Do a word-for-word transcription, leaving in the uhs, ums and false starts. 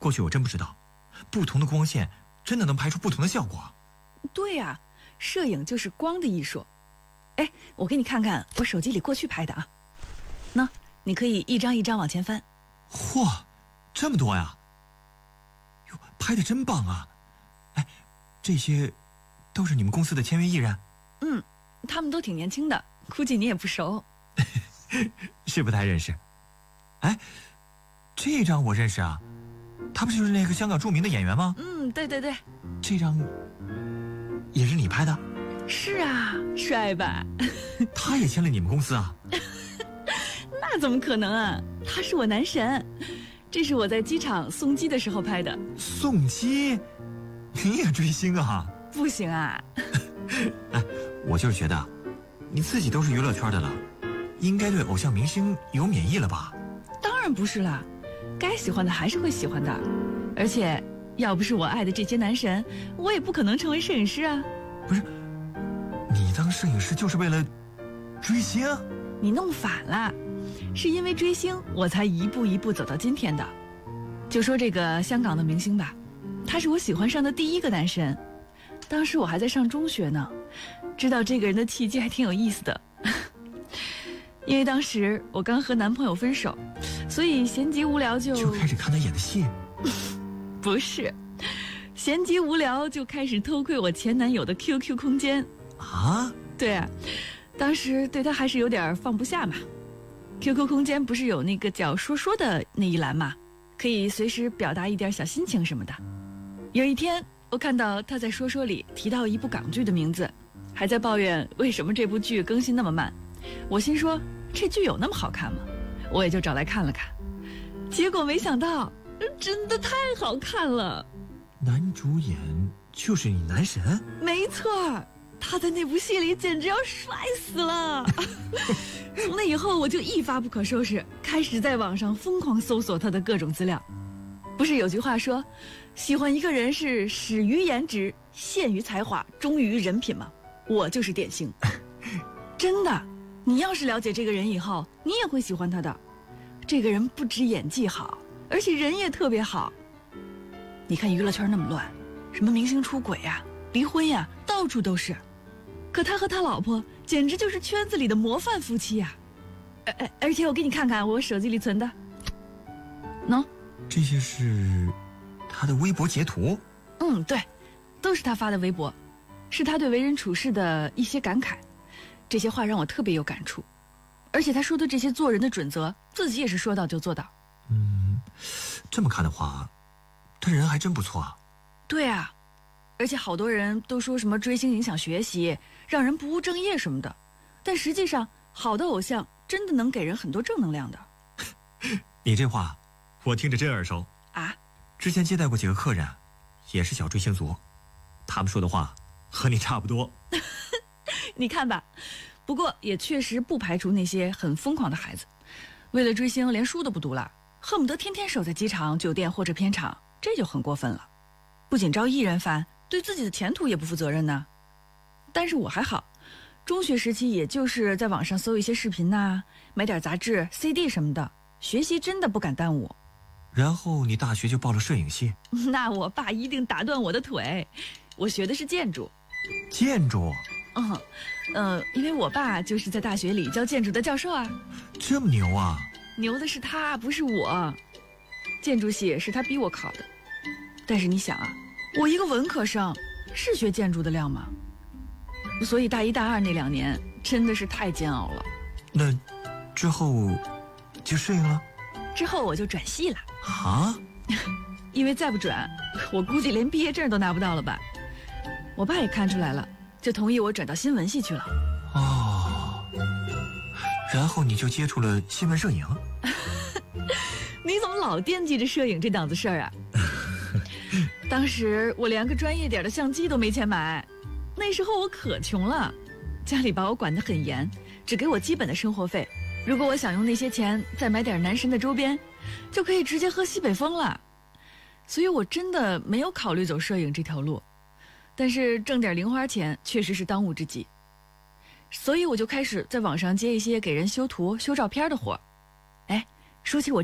或许我真不知道，不同的光线真的能拍出不同的效果。 对呀、啊，摄影就是光的艺术。哎，我给你看看我手机里过去拍的啊。那你可以一张一张往前翻。 嚯，这么多呀！哟，拍的真棒啊！哎，这些都是你们公司的签约艺人？ 嗯，他们都挺年轻的，估计你也不熟。 是不太认识。哎，这张我认识啊，他不就是那个香港著名的演员吗？ 嗯，对对对。 这张也是你拍的？ 是啊，帅吧？ 他也签了你们公司啊？ 那怎么可能啊，他是我男神。这是我在机场送机的时候拍的。 送机？你也追星啊？ 不行啊。 哎，我就是觉得你自己都是娱乐圈的了，应该对偶像明星有免疫了吧？ 当然不是啦，该喜欢的还是会喜欢的。而且要不是我爱的这些男神，我也不可能成为摄影师啊。 不是，你当摄影师就是为了追星？ 你弄反了，是因为追星我才一步一步走到今天的。就说这个香港的明星吧，他是我喜欢上的第一个男神。当时我还在上中学呢，知道这个人的契机还挺有意思的。因为当时我刚和男朋友分手，所以闲极无聊就就开始看他演的戏。 不是，闲极无聊就开始偷窥我前男友的 Q Q 空间啊。 对啊，当时对他还是有点放不下嘛。Q Q 空间不是有那个叫说说的那一栏嘛，可以随时表达一点小心情什么的。有一天我看到他在说说里提到一部港剧的名字，还在抱怨为什么这部剧更新那么慢。我心说这剧有那么好看吗？我也就找来看了看，结果没想到真的太好看了。 男主演就是你男神？ 没错，他在那部戏里简直要帅死了。从那以后我就一发不可收拾，开始在网上疯狂搜索他的各种资料。不是有句话说喜欢一个人是始于颜值，陷于才华，忠于人品吗？我就是典型。真的，你要是了解这个人以后，你也会喜欢他的。这个人不止演技好，而且人也特别好。你看娱乐圈那么乱，什么明星出轨呀、离婚呀，到处都是。可他和他老婆简直就是圈子里的模范夫妻呀、啊！而而且我给你看看我手机里存的，喏， 这些是他的微博截图？ 嗯，对，都是他发的微博，是他对为人处事的一些感慨。这些话让我特别有感触，而且他说的这些做人的准则，自己也是说到就做到。 嗯，这么看的话，他人还真不错啊。 对啊，而且好多人都说什么追星影响学习，让人不务正业什么的，但实际上好的偶像真的能给人很多正能量的。 你这话我听着真耳熟啊！ 之前接待过几个客人，也是小追星族，他们说的话和你差不多。 你看吧，不过也确实不排除那些很疯狂的孩子，为了追星连书都不读了，恨不得天天守在机场、酒店或者片场，这就很过分了。不仅招艺人烦，对自己的前途也不负责任呢。但是我还好，中学时期也就是在网上搜一些视频呐、买点杂志、C D 什么的，学习真的不敢耽误。 然后你大学就报了摄影系？ 那我爸一定打断我的腿。我学的是建筑。 建筑？ 嗯，呃，因为我爸就是在大学里教建筑的教授啊。 这么牛啊？ 牛的是他，不是我。建筑系是他逼我考的。但是你想啊，我一个文科生，是学建筑的料吗？所以大一大二那两年真的是太煎熬了。 那之后就适应了？ 之后我就转系了。 啊？ 因为再不转，我估计连毕业证都拿不到了吧。我爸也看出来了，就同意我转到新闻系去了。 哦，然后你就接触了新闻摄影？ 你怎么老惦记着摄影这档子事儿啊？当时我连个专业点的相机都没钱买，那时候我可穷了，家里把我管得很严，只给我基本的生活费。如果我想用那些钱再买点男神的周边，就可以直接喝西北风了。所以我真的没有考虑走摄影这条路，但是挣点零花钱确实是当务之急。所以我就开始在网上接一些给人修图、修照片的活。哎，说起我